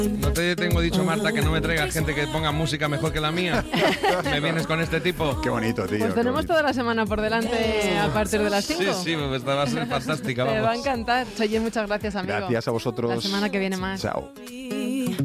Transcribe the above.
No te tengo dicho, Marta, que no me traigas gente que ponga música mejor que la mía. Me vienes con este tipo. Qué bonito, tío. Pues tenemos toda la semana por delante a partir de las 5. Sí, pues esta va a ser fantástica, Te vamos. va a encantar. Oye, muchas gracias, amigo. Gracias a vosotros. La semana que viene más. Chao.